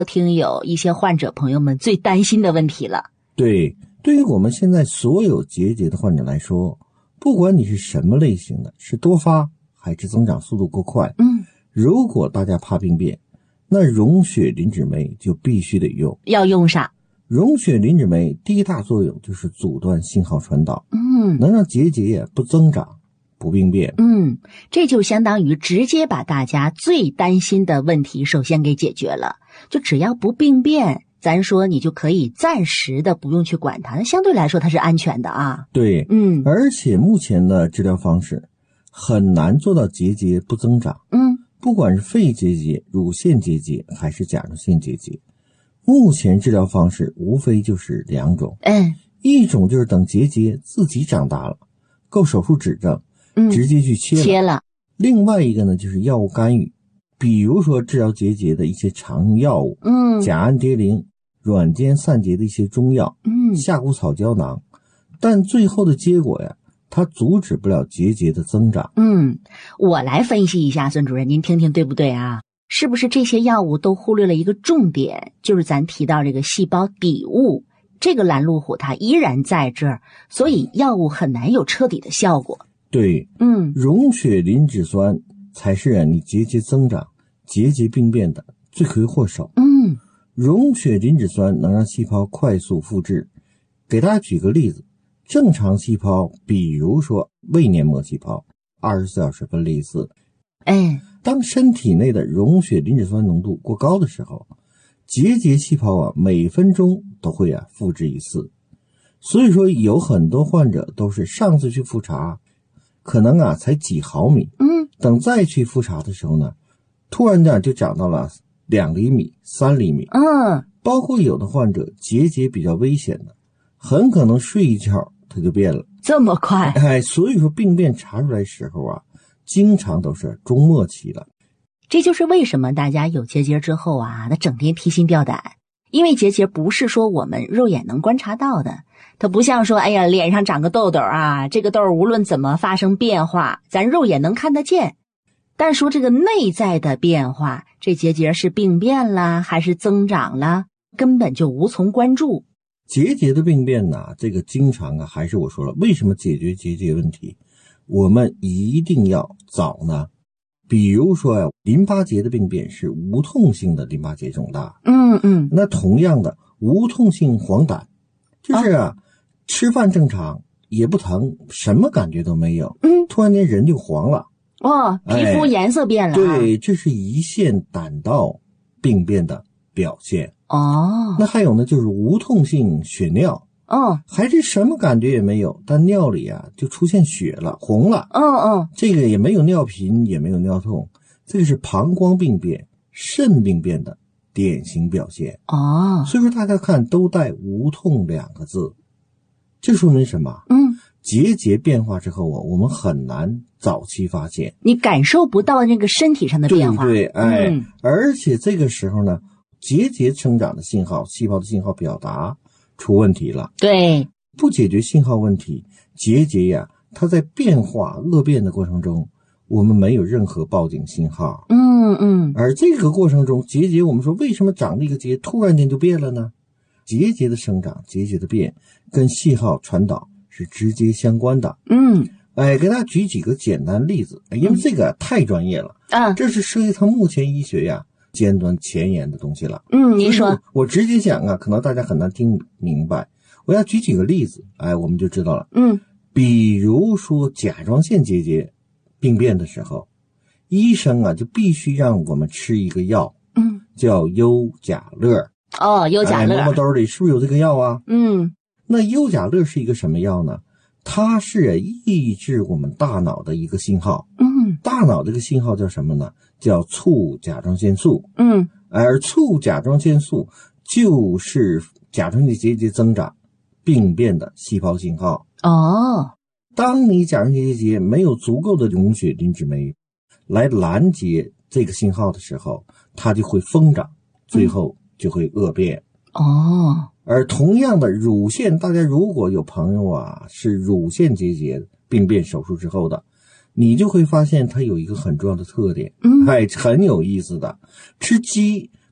听友一些患者朋友们最担心的问题了。 对，对于我们现在所有结节的患者来说，不管你是什么类型的，是多发还是增长速度过快，如果大家怕病变，那溶血磷脂酶就必须得用。 要用啥？ 溶血磷脂酶第一大作用就是阻断信号传导，能让结节不增长不病变。 这就相当于直接把大家最担心的问题首先给解决了。就只要不病变，咱说你就可以暂时的不用去管它，那相对来说它是安全的啊。 对，而且目前的治疗方式很难做到结节不增长。不管是肺结节、乳腺结节还是甲状腺结节，目前治疗方式无非就是两种。一种就是等结节自己长大了，够手术指正，直接去切了。另外一个呢，就是药物干预，比如说治疗结节的一些常用药物，甲氨蝶呤、软坚散结的一些中药，夏枯草胶囊。但最后的结果呀，它阻止不了结节的增长。 我来分析一下，孙主任，您听听对不对啊？是不是这些药物都忽略了一个重点，就是咱提到这个细胞底物，这个拦路虎它依然在这儿，所以药物很难有彻底的效果。 对，溶血磷脂酸才是你结节增长、结节病变的罪魁祸首。溶血磷脂酸能让细胞快速复制。给大家举个例子，正常细胞，比如说胃黏膜细胞，24小时分裂一次。当身体内的溶血磷脂酸浓度过高的时候，结节细胞啊每分钟都会复制一次。所以说有很多患者都是上次去复查可能才几毫米，等再去复查的时候呢，突然间就长到了2厘米、3厘米。包括有的患者结节比较危险的，很可能睡一觉它就变了， 这么快？ 所以说病变查出来时候经常都是中末期了。 这就是为什么大家有结节之后他整天提心吊胆，因为结节不是说我们肉眼能观察到的，它不像说脸上长个痘痘这个痘无论怎么发生变化，咱肉眼能看得见。但说这个内在的变化，这结节是病变啦还是增长啦，根本就无从关注。 结节的病变呢，这个经常还是我说了，为什么解决结节问题我们一定要早呢？比如说淋巴结的病变是无痛性的淋巴结肿大，那同样的无痛性黄疸，就是吃饭正常也不疼，什么感觉都没有，突然间人就黄了， 皮肤颜色变了。 对，这是胰腺胆道病变的表现。那还有呢，就是无痛性血尿，还是什么感觉也没有，但尿里就出现血了，红了。这个也没有尿频，也没有尿痛，这个是膀胱病变、肾病变的典型表现。所以说大家看都带无痛2个字，这说明什么？结节变化之后我们很难早期发现， 你感受不到那个身体上的变化。 对，而且这个时候呢，结节生长的信号，细胞的信号表达出问题了。 对， 不解决信号问题，结节它在变化恶变的过程中，我们没有任何报警信号。而这个过程中，结节我们说为什么长了一个结突然间就变了呢？结节的生长、结节的变跟信号传导是直接相关的。给大家举几个简单例子，因为这个太专业了这是涉及到目前医学尖端前沿的东西了。 您说。 我直接讲可能大家很难听明白，我要举几个例子，我们就知道了。比如说甲状腺结节病变的时候，医生就必须让我们吃一个药，叫优甲乐。 优甲乐， 摸摸兜里是不是有这个药啊？那优甲乐是一个什么药呢？它是抑制我们大脑的一个信号。大脑这个信号叫什么呢？叫促甲状腺素。而促甲状腺素就是甲状腺结节增长病变的细胞信号。当你甲状腺结节没有足够的溶血磷脂酶来拦截这个信号的时候，它就会疯长，最后就会恶变。而同样的乳腺，大家如果有朋友是乳腺结节病变手术之后的，你就会发现它有一个很重要的特点，很有意思的，吃鸡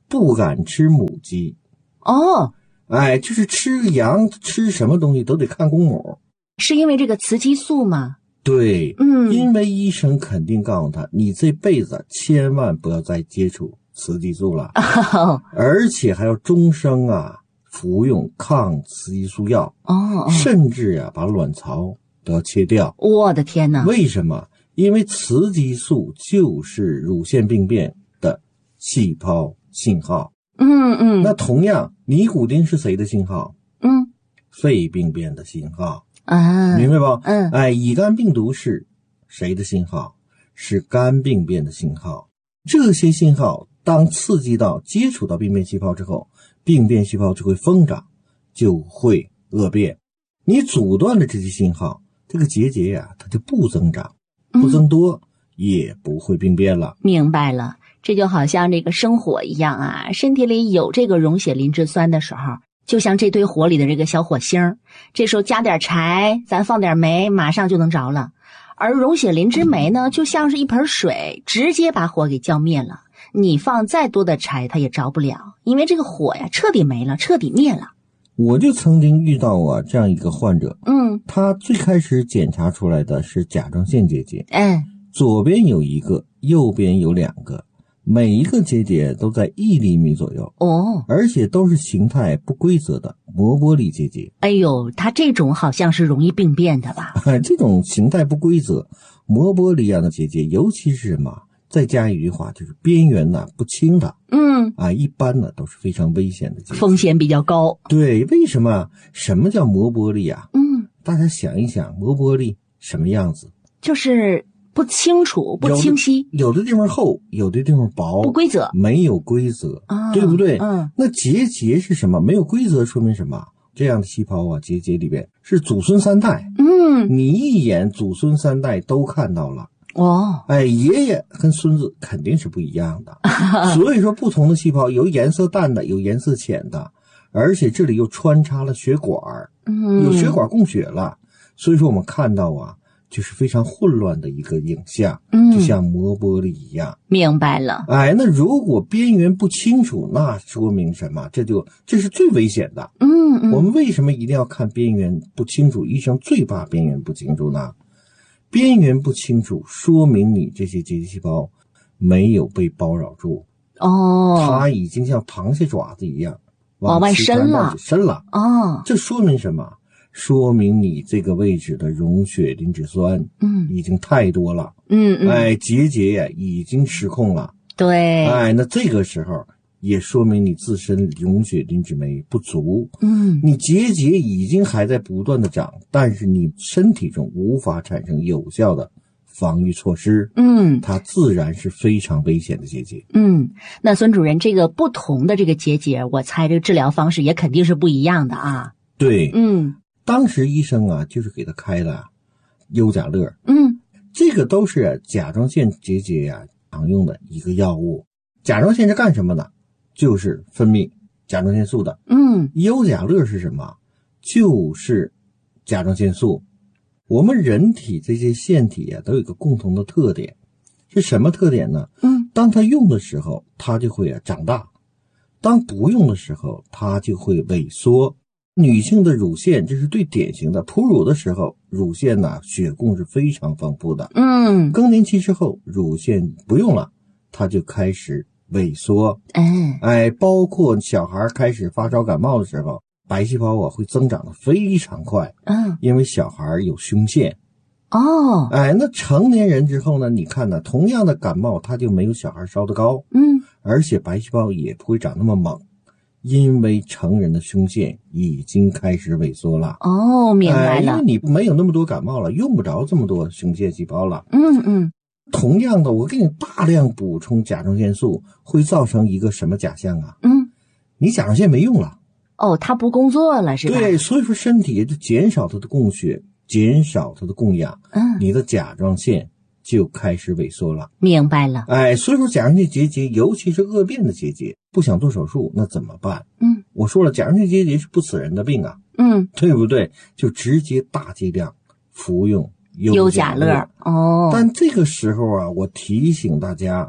不敢吃母鸡。 哦， 哎，就是吃羊吃什么东西都得看公母。 是因为这个雌激素吗？ 对，因为医生肯定告诉他，你这辈子千万不要再接触雌激素了，而且还要终生服用抗雌激素药，甚至把卵巢都要切掉。 我的天哪！ 为什么？因为雌激素就是乳腺病变的细胞信号。那同样，尼古丁是谁的信号？肺病变的信号。明白吧？乙肝病毒是谁的信号？是肝病变的信号。这些信号当刺激到接触到病变细胞之后，病变细胞就会疯长，就会恶变。你阻断了这些信号，这个结节它就不增长，不增多，也不会病变了。 明白了，这就好像这个生火一样身体里有这个溶血磷脂酸的时候，就像这堆火里的这个小火星，这时候加点柴，咱放点煤，马上就能着了。而溶血磷脂酶呢，就像是一盆水，直接把火给浇灭了。你放再多的柴，它也着不了，因为这个火彻底没了，彻底灭了。 我就曾经遇到这样一个患者，他最开始检查出来的是甲状腺结节，左边有一个，右边有2个。每一个结节都在1厘米左右而且都是形态不规则的磨玻璃结节。 哎呦，它这种好像是容易病变的吧？ 这种形态不规则磨玻璃一样的结节，尤其是什么？再加一句话，就是边缘不清的。一般都是非常危险的结节， 风险比较高。 对，为什么？什么叫磨玻璃大家想一想，磨玻璃什么样子？ 就是不清楚，不清晰， 有的地方厚，有的地方薄， 不规则， 没有规则，对不对？那结节是什么？没有规则说明什么？这样的细胞结节里边是祖孙3代。你一眼祖孙3代都看到了。爷爷跟孙子肯定是不一样的。所以说，不同的细胞有颜色淡的，有颜色浅的，而且这里又穿插了血管，有血管供血了。所以说，我们看到就是非常混乱的一个影像，就像磨玻璃一样。 明白了。 那如果边缘不清楚，那说明什么？这是最危险的。我们为什么一定要看边缘不清楚？医生最怕边缘不清楚呢？边缘不清楚，说明你这些结节细胞没有被包绕住。它已经像螃蟹爪子一样往外伸了。 这说明什么？说明你这个位置的溶血磷脂酸已经太多了。结节已经失控了。 对。 那这个时候也说明你自身溶血磷脂酶不足。你结节已经还在不断的长，但是你身体中无法产生有效的防御措施。它自然是非常危险的结节。 那孙主任，这个不同的这个结节，我猜这个治疗方式也肯定是不一样的啊。 对。当时医生就是给他开了优甲乐。这个都是甲状腺结节常用的一个药物。甲状腺是干什么的？就是分泌甲状腺素的。优甲乐是什么？就是甲状腺素。我们人体这些腺体都有一个共同的特点，是什么特点呢？当它用的时候，它就会长大；当不用的时候，它就会萎缩。女性的乳腺这是最典型的，哺乳的时候乳腺血供是非常丰富的。更年期之后，乳腺不用了，它就开始萎缩。包括小孩开始发烧感冒的时候，白细胞会增长的非常快。因为小孩有胸腺。那成年人之后呢，你看同样的感冒，它就没有小孩烧得高。而且白细胞也不会长那么猛，因为成人的胸腺已经开始萎缩了。 明白了。 因为你没有那么多感冒了，用不着这么多胸腺细胞了。同样的，我给你大量补充甲状腺素，会造成一个什么假象你甲状腺没用了。 它不工作了是吧？ 对，所以说身体就减少它的供血，减少它的供氧。你的甲状腺就开始萎缩了。 明白了。 所以说甲状腺结节，尤其是恶变的结节，不想做手术，那怎么办？我说了，甲状腺结节是不死人的病对不对？就直接大剂量服用优甲乐。 但这个时候我提醒大家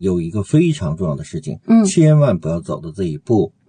有一个非常重要的事情，千万不要走到这一步。